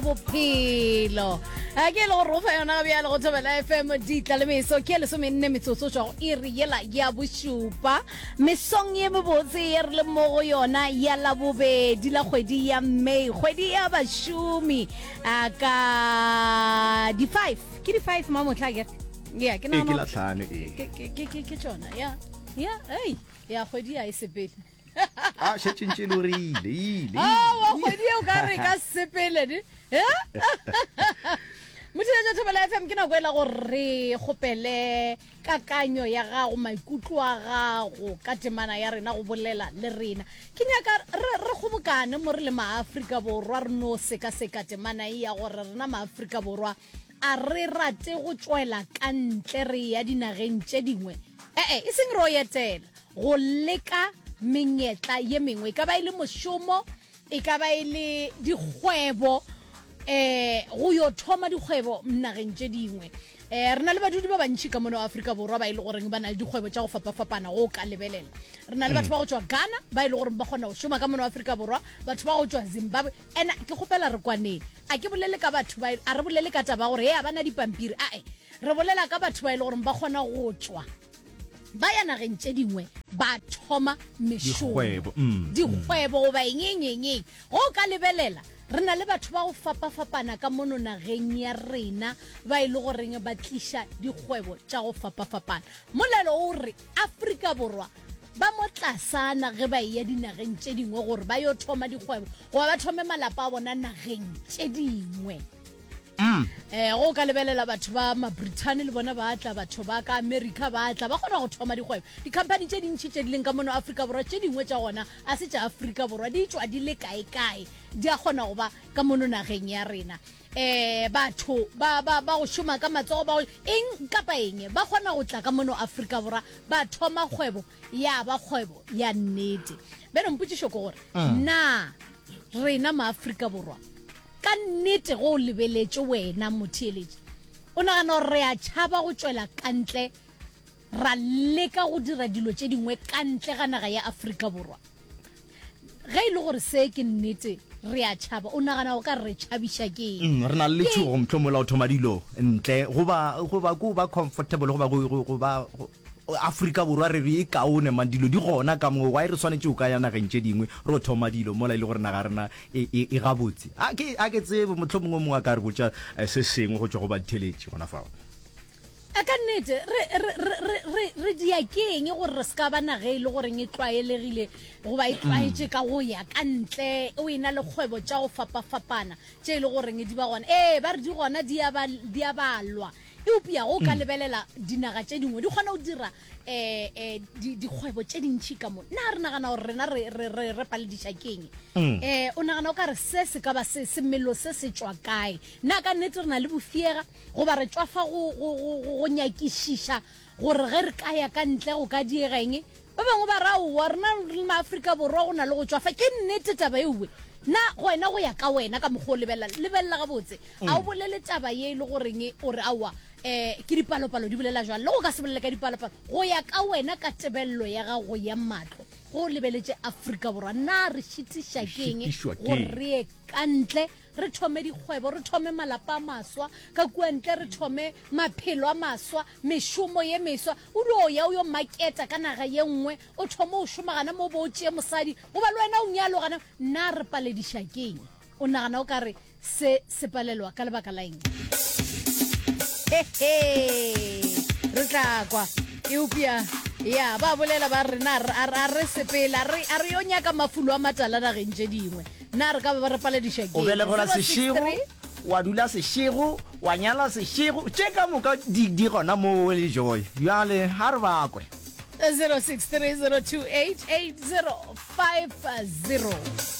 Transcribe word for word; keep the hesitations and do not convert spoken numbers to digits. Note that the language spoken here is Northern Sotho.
bophelo a ke le go rofa yona ga bjale go thobela F M di tla le meso ke le some nne metsotso tswa go e re yela ya bosupa mesong ye mebotse ye re le mo go yona ya la bobedi la kgwedi ya May kgwedi ya bashumi a ka di five ke di five ma motla ke ya ke na ke la tlhano e ke ke ke ke tsona ya ya ei ya kgwedi ya isepele ah shetsintse lo rile ile ah wa kgwedi o ka re ka sepele di ya motho ya thobela F M ke na go ela go re gopele kakanyo ya gago maikutlo a gago ka temana ya rena go bolela le rena ke nyaka re re gobokane mo re le maAfrika borwa re no se ka se ka temana ya go re rena maAfrika borwa a re rate go tswela ka ntle re ya dinageng tše dingwe eh eh e seng ro yetela go leka menyetla ye mengwe ka ba ile mošomo e ka ba ile dikgwebo eh go yo thoma dikgwebo mnageng tše dingwe eh rena le badudi ba bantši ka mono Afrika borwa ba ile gore ba na le dikgwebo tša go fapafapana go ka lebelela rena le batho ba go tswa Ghana ba ile gore ba kgona go šoma ka mono Afrika borwa batho ba go tswa Zimbabwe ena ke gopela re kwaneng a ke bolele ka batho ba a re bolele ka taba gore he bana dipampiri a e re bolela ka batho ba ile gore ba kgona go tswa ba ya nageng tše dingwe ba thoma meshomo dikgwebo go ba enyenyenyeng go ka lebelela rena le batho ba go fapafapana ka mono nageng ya rena ba ile goreng ba tlisha dikgwebo tša go fapafapana molelo o re Afrika borwa ba motlasana ge ba ya dinageng tše dingwe gore ba yo thoma dikgwebo go ba thome malapa a bona nageng tše dingwe eh go ka lebelela batho ba ma Britain le bona ba tla batho ba ka America ba tla ba kgona go thoma dikgwebo dikhampani tše dintši tše di leng ka mono Afrika borwa tše dingwe tša gona a se tša Afrika borwa di tswa di le kae kae di a kgona go ba ka mono nageng ya rena eh batho ba ba ba go šoma ka matsogo ba eng kapa eng ba kgona go tla ka mono Afrika borwa ba thoma kgwebo ya ba kgwebo ya nnete beno mpotšišo ke gore na rena ma Afrika borwa ka nnete go lebeletse wena motheletši o nagana gore re a tšhaba go tswela kantle ra leka go dira dilo tše dingwe kantle ga naga ya Afrika borwa ge ile gore se ke nnete re a tšhaba o nagana go ka re tšhabiša ke eng re na le tšhogo mohlomela o thoma dilo ntle goba goba go ba comfortable goba go ba Afrika borwa re re kaone man dilo di gona ka mo wa re swanetse o ka ya nageng tše dingwe re thoma dilo mola ile gore naga rena e e gabotse a ke a ke tsebe mohlomongwe mongwe ka re botša se sengwe go tswa go ba theletše gona fao a ka nnete re re re re re dia keng gore re ska bana ge ile gore e tlwaelegile go ba e tlwaetse ka go ya ka ntle o ina le kgwebo tša go fapafapana tše ile gore di ba gona eh ba re di gona di a ba di a balwa e upia go ka lebelela dinaga tše dingwe di kgona go dira eh eh dikgwebo tše dintši ka mo na re nagana gore rena re re re palediša keng eh o nagana o ka re se se ka ba se semelo se se tswa kae na ka nnete re na le bofiega go ba re tswafa go go nyakišiša gore ge re ka ya ka ntle go ka diegeng ba bangwe ba ra wa rena le maAfrika borwa go na le go tswafa ke nnete taba ewe na wena go ya ka wena ka mogho lebella lebella ga botse a o bolele taba ye ile goreng o re awa eh ke dipalopalo di bolela jwa le go ka se bolele ka dipalopalo go ya ka wena ka tebello ya ga go ya matlo go lebeletse Afrika borwa na re shitiša keng go re kantle re thome dikgwebo re thome malapa a maswa ka kuantle re thome maphelo a maswa meshomo ye meswa o lo ya o yo marketa ka naga ye nngwe o thome o šomagana mo botse mosadi go ba le wena o nyalo gana na re palediša keng o nagana o ka re se se palelwa ka lebaka la eng hehe re tla kwa eupia ya ba bolela ba rena a re sepela re a re yo nyaka mafulo a matala nageng tše dingwe na re ka ba re palediša keng o bele gona sešego wa dula sešego wa nyala sešego tše ka moka di di gona mo le joy bjale ha re bakwe zero six three zero two eight eight zero five zero